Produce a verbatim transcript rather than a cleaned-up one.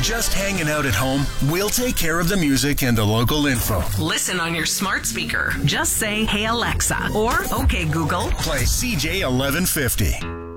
just hanging out at home, we'll take care of the music and the local info. Listen on your smart speaker. Just say, "Hey Alexa," or "Okay Google." Play C J eleven fifty.